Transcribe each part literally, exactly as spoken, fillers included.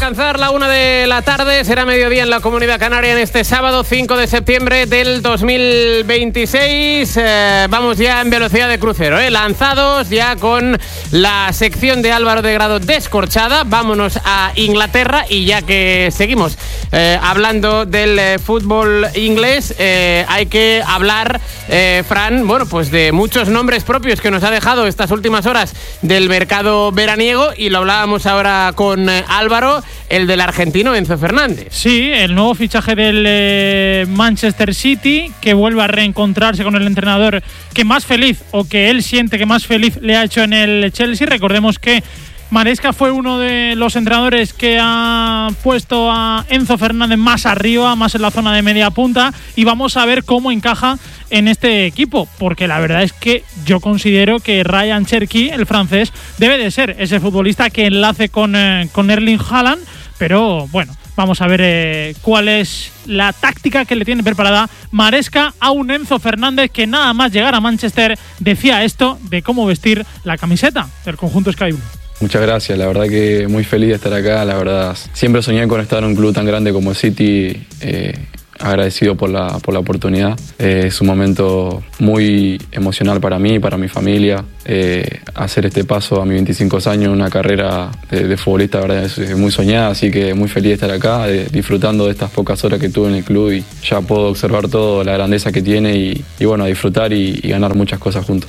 Alcanzar la una de la tarde, será mediodía en la Comunidad Canaria en este sábado cinco de septiembre del dos mil veintiséis. Eh, vamos ya en velocidad de crucero, ¿eh? Lanzados ya con la sección de Álvaro de Grado descorchada. Vámonos a Inglaterra y ya que seguimos eh, hablando del eh, fútbol inglés, eh, hay que hablar, eh, Fran, bueno, pues de muchos nombres propios que nos ha dejado estas últimas horas del mercado veraniego, y lo hablábamos ahora con eh, Álvaro, el del argentino Enzo Fernández. Sí, el nuevo fichaje del eh, Manchester City, que vuelve a reencontrarse con el entrenador que más feliz, o que él siente que más feliz le ha hecho en el Chelsea. Recordemos que Maresca fue uno de los entrenadores que ha puesto a Enzo Fernández más arriba, más en la zona de media punta, y vamos a ver cómo encaja en este equipo, porque la verdad es que yo considero que Ryan Cherki, el francés, debe de ser ese futbolista que enlace con, eh, con Erling Haaland, pero bueno, vamos a ver eh, cuál es la táctica que le tiene preparada Maresca a un Enzo Fernández que nada más llegar a Manchester decía esto de cómo vestir la camiseta del conjunto Sky Blue. Muchas gracias, la verdad que muy feliz de estar acá, la verdad siempre soñé con estar en un club tan grande como City, eh, agradecido por la, por la oportunidad. Eh, es un momento muy emocional para mí, para mi familia, eh, hacer este paso a mis veinticinco años, una carrera de, de futbolista, la verdad es muy soñada, así que muy feliz de estar acá, de, disfrutando de estas pocas horas que tuve en el club, y ya puedo observar toda la grandeza que tiene y, y bueno, disfrutar y, y ganar muchas cosas juntos.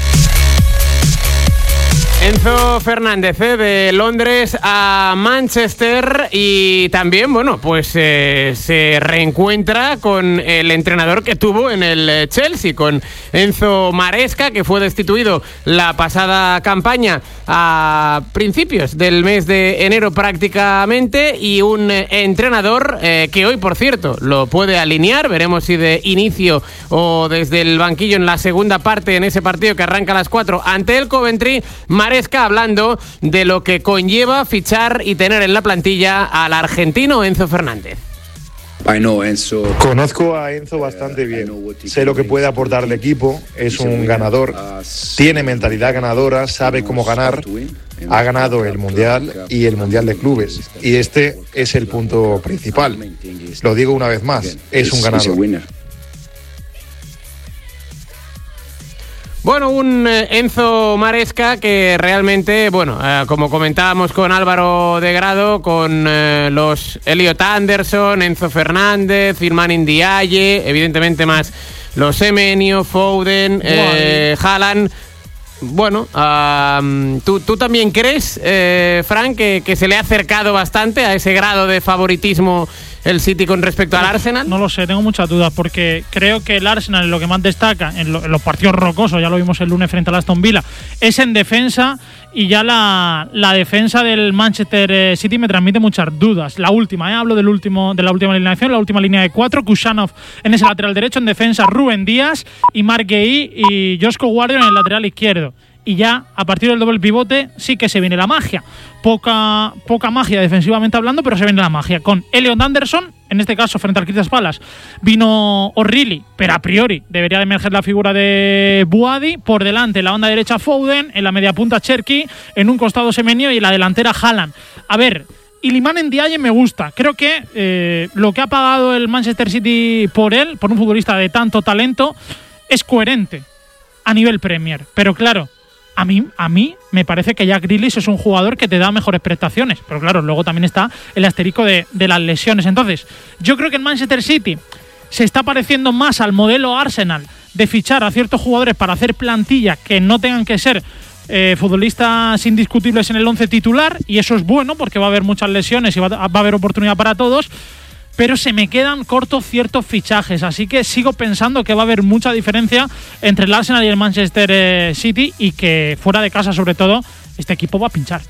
Enzo Fernández, ¿eh? De Londres a Manchester, y también, bueno, pues eh, se reencuentra con el entrenador que tuvo en el Chelsea, con Enzo Maresca, que fue destituido la pasada campaña a principios del mes de enero prácticamente, y un eh, entrenador eh, que hoy, por cierto, lo puede alinear. Veremos si de inicio o desde el banquillo en la segunda parte, en ese partido que arranca a las cuatro ante el Coventry. Maresca hablando de lo que conlleva fichar y tener en la plantilla al argentino Enzo Fernández. Conozco a Enzo bastante bien, sé lo que puede aportar al equipo, es un ganador, tiene mentalidad ganadora, sabe cómo ganar, ha ganado el Mundial y el Mundial de Clubes, y este es el punto principal. Lo digo una vez más, es un ganador. Bueno, un eh, Enzo Maresca que realmente, bueno, eh, como comentábamos con Álvaro de Grado, con eh, los Elliot Anderson, Enzo Fernández, Iliman Ndiaye, evidentemente más los Semenyo, Foden, eh, Haaland. Bueno, uh, ¿tú, ¿tú también crees, eh, Frank, que, que se le ha acercado bastante a ese grado de favoritismo el City con respecto al Arsenal? No lo sé, tengo muchas dudas, porque creo que el Arsenal en lo que más destaca, en, lo, en los partidos rocosos, ya lo vimos el lunes frente al Aston Villa, es en defensa, y ya la, la defensa del Manchester City me transmite muchas dudas. La última, ¿eh? hablo del último, de la última alineación, la última línea de cuatro: Kusanov en ese lateral derecho, en defensa Rubén Díaz y Marc Guéhi y Josko Guardiol en el lateral izquierdo. Y ya a partir del doble pivote sí que se viene la magia. Poca, poca magia defensivamente hablando, pero se viene la magia. Con Elliot Anderson, en este caso frente al Crystal Palace, vino O'Reilly, pero a priori debería de emerger la figura de Buadi. Por delante, en la banda derecha Foden, en la media punta Cherki, en un costado Semenyo y en la delantera Haaland. A ver, Iliman Ndiaye me gusta. Creo que eh, lo que ha pagado el Manchester City por él, por un futbolista de tanto talento, es coherente a nivel Premier. Pero claro, A mí, a mí me parece que Jack Grealish es un jugador que te da mejores prestaciones. Pero claro, luego también está el asterisco de, de las lesiones. Entonces, yo creo que el Manchester City se está pareciendo más al modelo Arsenal de fichar a ciertos jugadores para hacer plantilla que no tengan que ser eh, futbolistas indiscutibles en el once titular. Y eso es bueno, porque va a haber muchas lesiones y va, va a haber oportunidad para todos. Pero se me quedan cortos ciertos fichajes, así que sigo pensando que va a haber mucha diferencia entre el Arsenal y el Manchester City, y que fuera de casa, sobre todo, este equipo va a pinchar.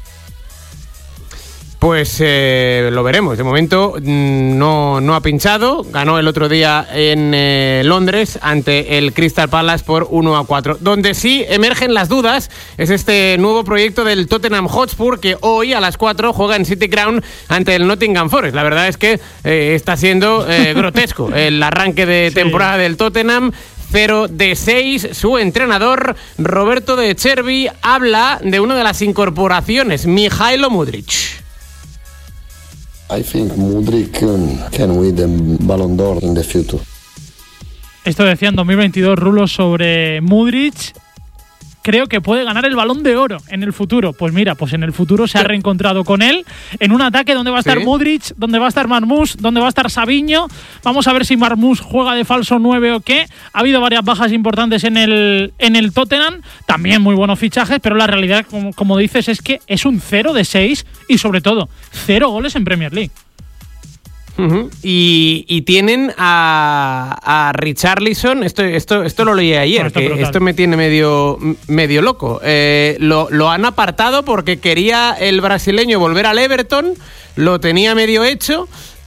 Pues eh, lo veremos. De momento no, no ha pinchado. Ganó el otro día en eh, Londres ante el Crystal Palace por uno a cuatro. Donde sí emergen las dudas es este nuevo proyecto del Tottenham Hotspur, que hoy a las cuatro juega en City Ground ante el Nottingham Forest. La verdad es que eh, está siendo eh, grotesco el arranque de sí. temporada del Tottenham. cero de seis. Su entrenador, Roberto De Zerbi, habla de una de las incorporaciones, Mihailo Mudryk. I think Mudryk can, can win the Ballon d'Or in the future. Esto decía en dos mil veintidós Rulo sobre Mudryk. Creo que puede ganar el Balón de Oro en el futuro. Pues mira, pues en el futuro se ha reencontrado con él en un ataque donde va a estar ¿Sí? Mudryk, donde va a estar Marmoush, donde va a estar Savinho. Vamos a ver si Marmoush juega de falso nueve o qué. Ha habido varias bajas importantes en el, en el Tottenham. También muy buenos fichajes, pero la realidad, como, como dices, es que es un cero de seis y sobre todo, cero goles en Premier League. Uh-huh. Y, y tienen a, a Richarlison, esto, esto, esto lo leí ayer, esto, que esto me tiene medio, medio loco. Eh, lo, lo han apartado porque quería el brasileño volver al Everton, lo tenía medio hecho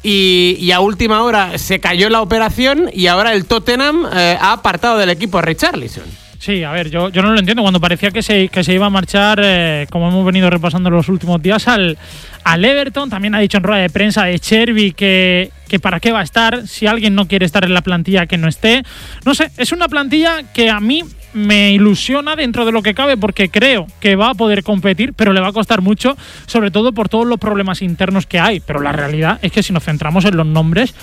y, y a última hora se cayó la operación y ahora el Tottenham eh, ha apartado del equipo a Richarlison. Sí, a ver, yo, yo no lo entiendo. Cuando parecía que se, que se iba a marchar, eh, como hemos venido repasando en los últimos días, al, al Everton. También ha dicho en rueda de prensa de Chervi que, que para qué va a estar. Si alguien no quiere estar en la plantilla, que no esté. No sé, es una plantilla que a mí me ilusiona dentro de lo que cabe porque creo que va a poder competir, pero le va a costar mucho, sobre todo por todos los problemas internos que hay. Pero la realidad es que si nos centramos en los nombres,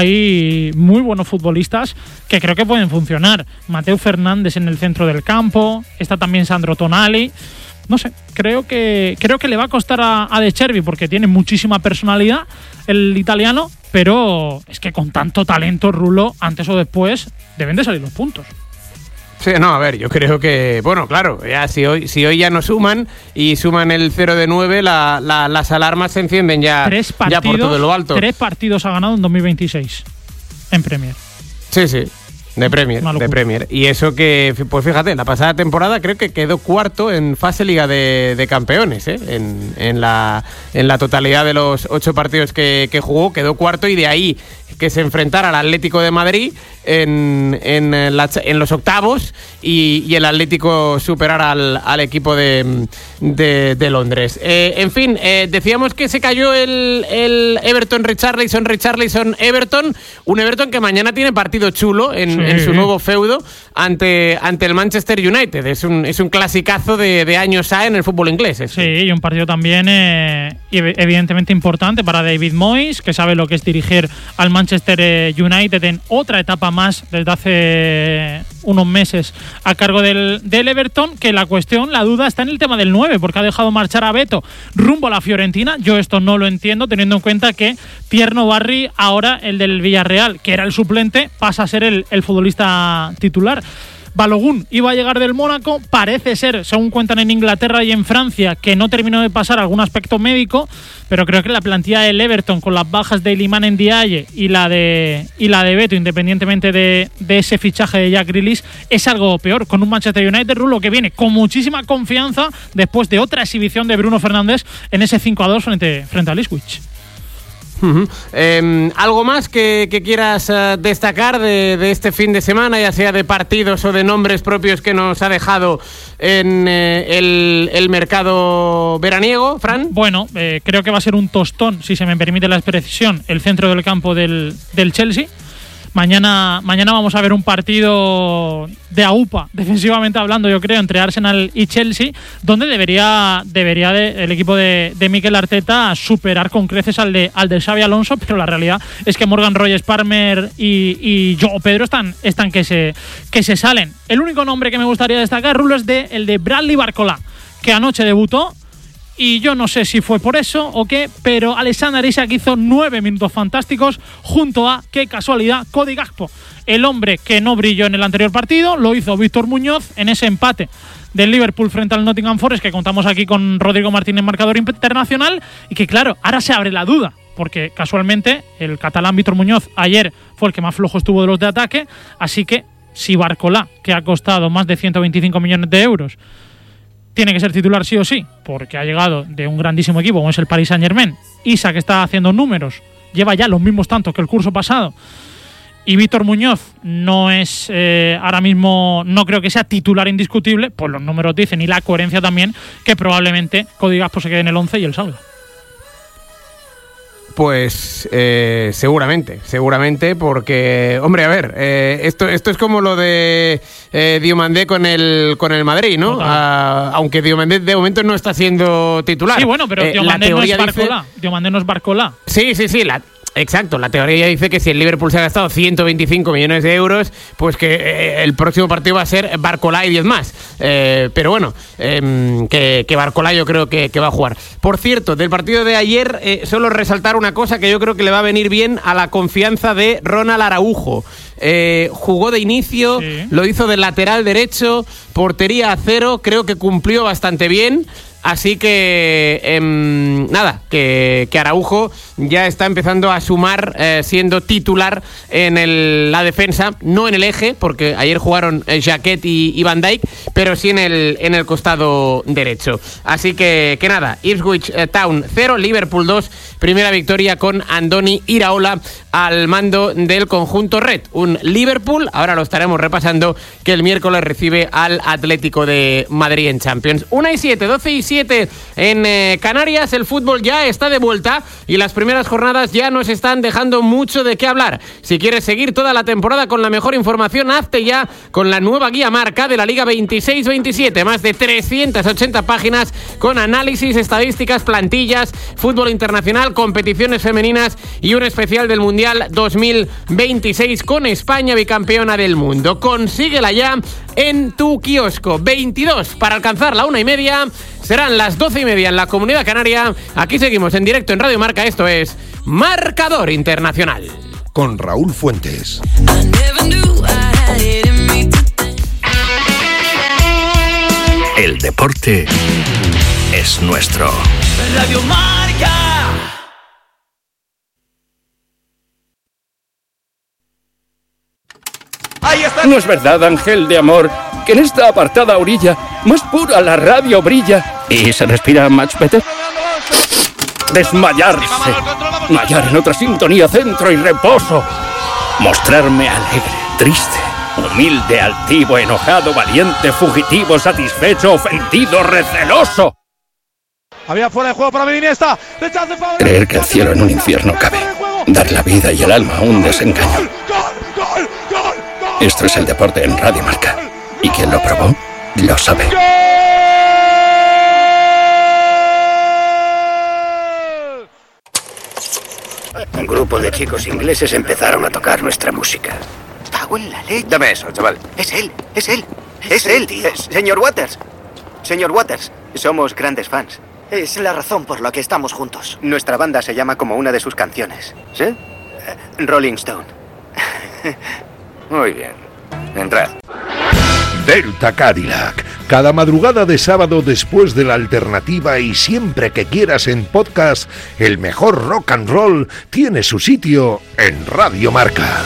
hay muy buenos futbolistas que creo que pueden funcionar. Mateu Fernández en el centro del campo, está también Sandro Tonali. No sé, creo que creo que le va a costar a, a De Chervi porque tiene muchísima personalidad el italiano, pero es que con tanto talento, Rulo, antes o después deben de salir los puntos. Sí, no, a ver, yo creo que, bueno, claro, ya si hoy si hoy ya no suman y suman el cero de nueve, la, la, las alarmas se encienden ya, tres partidos, ya por todo lo alto. Tres partidos ha ganado en dos mil veintiséis en Premier. Sí, sí. De Premier, de Premier. Y eso que, pues fíjate, la pasada temporada creo que quedó cuarto en fase Liga de, de Campeones, ¿eh? En, en, la, en la totalidad de los ocho partidos que, que jugó, quedó cuarto y de ahí que se enfrentara al Atlético de Madrid en, en, la, en los octavos y, y el Atlético superara al, al equipo de, de, de Londres. Eh, en fin, eh, decíamos que se cayó el, el Everton Richarlison, Richarlison Everton, un Everton que mañana tiene partido chulo en, sí. en su nuevo feudo ante, ante el Manchester United. Es un, es un clasicazo de, de años A en el fútbol inglés. Este. Sí, y un partido también eh, evidentemente importante para David Moyes, que sabe lo que es dirigir al Manchester United en otra etapa más desde hace unos meses a cargo del, del Everton, que la cuestión, la duda está en el tema del nueve, porque ha dejado marchar a Beto rumbo a la Fiorentina. Yo esto no lo entiendo, teniendo en cuenta que Tierno Barry, ahora el del Villarreal, que era el suplente, pasa a ser el, el futbolista titular. Balogun iba a llegar del Mónaco, parece ser, según cuentan en Inglaterra y en Francia, que no terminó de pasar algún aspecto médico, pero creo que la plantilla del Everton, con las bajas de Iliman Ndiaye y la de y la de Beto, independientemente de, de ese fichaje de Jack Grealish, es algo peor, con un Manchester United, Rulo, que viene con muchísima confianza después de otra exhibición de Bruno Fernández en ese cinco a dos frente, frente al Ipswich. Uh-huh. Eh, ¿Algo más que, que quieras uh, destacar de, de este fin de semana, ya sea de partidos o de nombres propios que nos ha dejado en eh, el, el mercado veraniego, Fran? Bueno, eh, creo que va a ser un tostón, si se me permite la expresión, el centro del campo del, del Chelsea. Mañana, mañana vamos a ver un partido de aupa, defensivamente hablando, yo creo, entre Arsenal y Chelsea, donde debería, debería de, el equipo de, de Mikel Arteta superar con creces al de, al de Xabi Alonso, pero la realidad es que Morgan Rogers, Palmer y, y Joao Pedro están, están que, se, que se salen. El único nombre que me gustaría destacar, Rulo, es de, el de Bradley Barcola, que anoche debutó. Y yo no sé si fue por eso o qué, pero Alexander Isak hizo nueve minutos fantásticos junto a, qué casualidad, Cody Gakpo. El hombre que no brilló en el anterior partido lo hizo Víctor Muñoz en ese empate del Liverpool frente al Nottingham Forest, que contamos aquí con Rodrigo Martínez, marcador internacional, y que claro, ahora se abre la duda, porque casualmente el catalán Víctor Muñoz ayer fue el que más flojo estuvo de los de ataque, así que si Barcola, que ha costado más de ciento veinticinco millones de euros, tiene que ser titular sí o sí, porque ha llegado de un grandísimo equipo como es el Paris Saint-Germain. Isa, que está haciendo números, lleva ya los mismos tantos que el curso pasado. Y Víctor Muñoz no es eh, ahora mismo, no creo que sea titular indiscutible, pues los números dicen, y la coherencia también, que probablemente Cody Gakpo se quede en el once y él salga. Pues eh, seguramente, seguramente, porque, hombre, a ver, eh, esto esto es como lo de eh, Diomandé con el con el Madrid, ¿no? Ah, aunque Diomandé de momento no está siendo titular. Sí, bueno, pero eh, Diomandé no es Barcola. Dice... Diomandé no es Barcola. Sí, sí, sí, la... Exacto, la teoría dice que si el Liverpool se ha gastado ciento veinticinco millones de euros, pues que eh, el próximo partido va a ser Barcola y diez más. Eh, pero bueno, eh, que, que Barcola yo creo que, que va a jugar. Por cierto, del partido de ayer, eh, solo resaltar una cosa que yo creo que le va a venir bien a la confianza de Ronald Araujo. Eh, jugó de inicio, sí. Lo hizo de lateral derecho, portería a cero, creo que cumplió bastante bien. Así que, eh, nada, que, que Araujo ya está empezando a sumar eh, siendo titular en el, la defensa, no en el eje, porque ayer jugaron eh, Jaquet y, y Van Dijk, pero sí en el, en el costado derecho. Así que, que nada, Ipswich eh, Town cero, Liverpool dos, primera victoria con Andoni Iraola al mando del conjunto red. Un Liverpool, ahora lo estaremos repasando, que el miércoles recibe al Atlético de Madrid en Champions. una y siete, doce y siete en eh, Canarias, el fútbol ya está de vuelta y las primeras jornadas ya nos están dejando mucho de qué hablar. Si quieres seguir toda la temporada con la mejor información, hazte ya con la nueva guía Marca de la Liga veintiséis veintisiete, más de trescientas ochenta páginas con análisis, estadísticas, plantillas, fútbol internacional, competiciones femeninas y un especial del Mundial dos mil veintiséis con España bicampeona del mundo. Consíguela ya en tu kiosco. veintidós para alcanzar la una y media. Serán las doce y media en la Comunidad Canaria. Aquí seguimos en directo en Radio Marca. Esto es Marcador Internacional. Con Raúl Fuentes. El deporte es nuestro. Radio Marca. ¿No es verdad, ángel de amor, que en esta apartada orilla más pura la radio brilla y se respira much better? Desmayarse, hallar en otra sintonía centro y reposo, mostrarme alegre, triste, humilde, altivo, enojado, valiente, fugitivo, satisfecho, ofendido, receloso. Había fuera de juego para Iniesta. Creer que el cielo en un infierno cabe, dar la vida y el alma a un desengaño. Esto es el deporte en Radio Marca. Y quien lo probó, lo sabe. Un grupo de chicos ingleses empezaron a tocar nuestra música. ¡Cago en la leche! Dame eso, chaval. Es él, es él, es, es él, tío. Es, señor Waters. Señor Waters, somos grandes fans. Es la razón por la que estamos juntos. Nuestra banda se llama como una de sus canciones. ¿Sí? Uh, Rolling Stone. Muy bien. Entrad. Delta Cadillac. Cada madrugada de sábado después de la alternativa y siempre que quieras en podcast, el mejor rock and roll tiene su sitio en Radio Marca.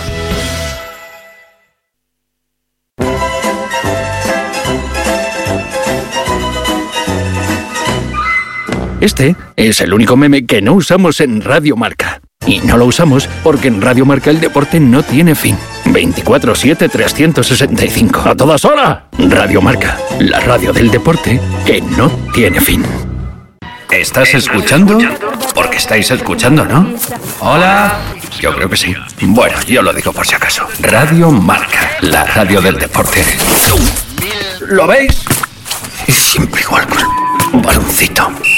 Este es el único meme que no usamos en Radio Marca. Y no lo usamos porque en Radio Marca el deporte no tiene fin. veinticuatro siete trescientos sesenta y cinco. ¡A todas horas! Radio Marca, la radio del deporte que no tiene fin. ¿Estás escuchando? Porque estáis escuchando, ¿no? Hola. Yo creo que sí. Bueno, yo lo digo por si acaso. Radio Marca, la radio del deporte. ¿Lo veis? Es siempre igual con un baloncito.